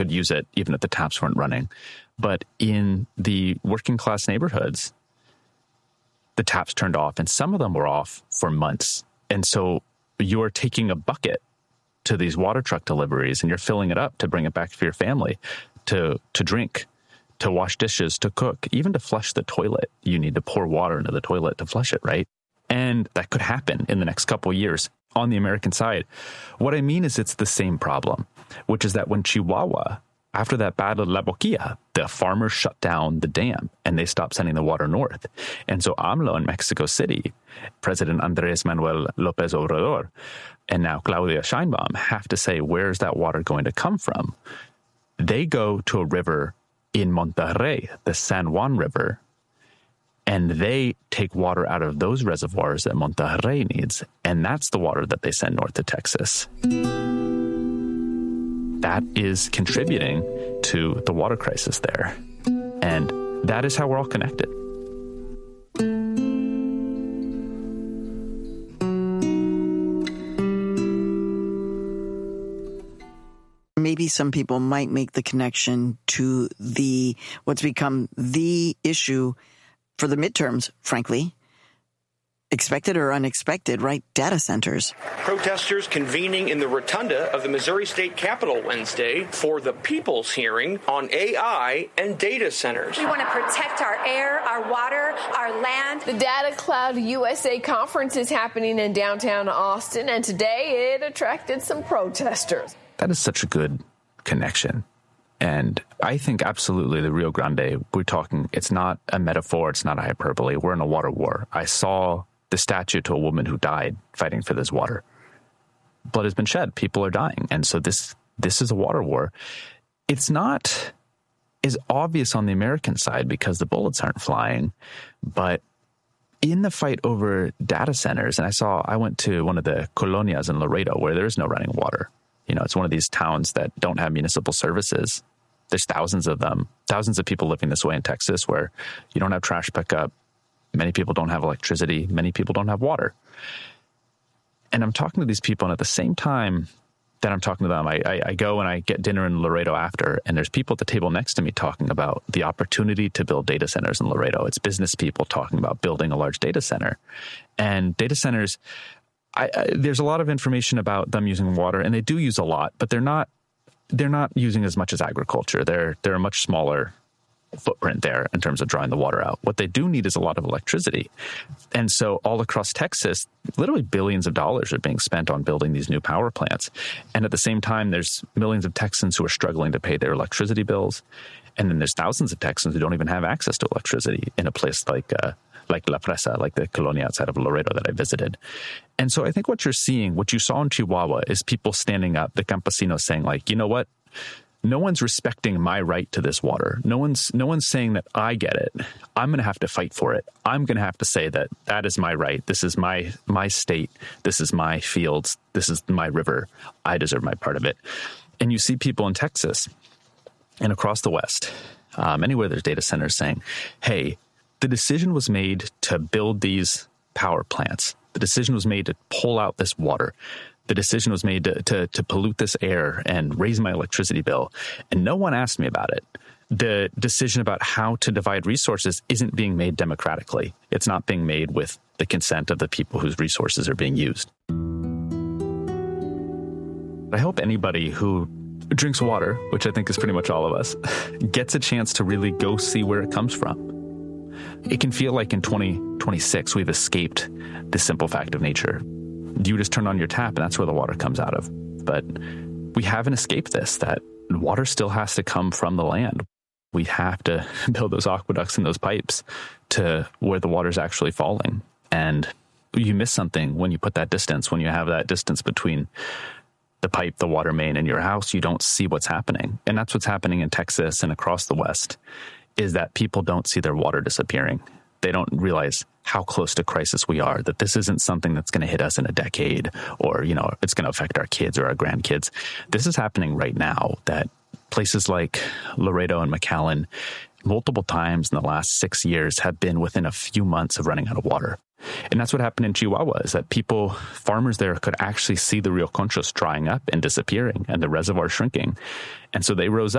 could use it even if the taps weren't running. But in the working class neighborhoods, the taps turned off, and some of them were off for months. And so you're taking a bucket to these water truck deliveries and you're filling it up to bring it back for your family, to drink, to wash dishes, to cook, even to flush the toilet. You need to pour water into the toilet to flush it, right? And that could happen in the next couple of years on the American side. What I mean is it's the same problem, which is that when Chihuahua, after that battle of La Boquilla, the farmers shut down the dam and they stopped sending the water north. And so AMLO in Mexico City, President Andrés Manuel López Obrador, and now Claudia Sheinbaum have to say, where's that water going to come from? They go to a river in Monterrey, the San Juan River, and they take water out of those reservoirs that Monterrey needs. And that's the water that they send north to Texas. That is contributing to the water crisis there. And that is how we're all connected. Maybe some people might make the connection to what's become the issue for the midterms, frankly. Expected or unexpected, right? Data centers. Protesters convening in the rotunda of the Missouri State Capitol Wednesday for the people's hearing on AI and data centers. We want to protect our air, our water, our land. The Data Cloud USA conference is happening in downtown Austin, and today it attracted some protesters. That is such a good connection. And I think absolutely the Rio Grande, we're talking, it's not a metaphor, it's not a hyperbole. We're in a water war. I saw the statue to a woman who died fighting for this water. Blood has been shed. People are dying. And so this is a water war. It's not as obvious on the American side because the bullets aren't flying, but in the fight over data centers, and I went to one of the colonias in Laredo where there is no running water. You know, it's one of these towns that don't have municipal services. There's thousands of them, thousands of people living this way in Texas where you don't have trash pickup. Many people don't have electricity. Many people don't have water. And I'm talking to these people, and at the same time that I'm talking to them, I go and I get dinner in Laredo after, and there's people at the table next to me talking about the opportunity to build data centers in Laredo. It's business people talking about building a large data center. And data centers, there's a lot of information about them using water, and they do use a lot, but they're not using as much as agriculture. They're a much smaller footprint there in terms of drawing the water out. What they do need is a lot of electricity. And so all across Texas, literally billions of dollars are being spent on building these new power plants. And at the same time, there's millions of Texans who are struggling to pay their electricity bills. And then there's thousands of Texans who don't even have access to electricity in a place like La Presa, like the colonia outside of Laredo that I visited. And so I think what you're seeing, what you saw in Chihuahua, is people standing up, the campesinos saying, like, you know what? No one's respecting my right to this water. No one's saying that I get it. I'm going to have to fight for it. I'm going to have to say that is my right. This is my state. This is my fields. This is my river. I deserve my part of it. And you see people in Texas and across the West, anywhere there's data centers, saying, hey, the decision was made to build these power plants. The decision was made to pull out this water. The decision was made to pollute this air and raise my electricity bill. And no one asked me about it. The decision about how to divide resources isn't being made democratically. It's not being made with the consent of the people whose resources are being used. I hope anybody who drinks water, which I think is pretty much all of us, gets a chance to really go see where it comes from. It can feel like in 2026 we've escaped the simple fact of nature. You just turn on your tap and that's where the water comes out of. But we haven't escaped this, that water still has to come from the land. We have to build those aqueducts and those pipes to where the water's actually falling. And you miss something when you put that distance, when you have that distance between the pipe, the water main, and your house. You don't see what's happening. And that's what's happening in Texas and across the West, is that people don't see their water disappearing. They don't realize how close to crisis we are, that this isn't something that's going to hit us in a decade or, it's going to affect our kids or our grandkids. This is happening right now, that places like Laredo and McAllen multiple times in the last 6 years have been within a few months of running out of water. And that's what happened in Chihuahua, is that farmers there could actually see the Rio Conchos drying up and disappearing and the reservoir shrinking. And so they rose up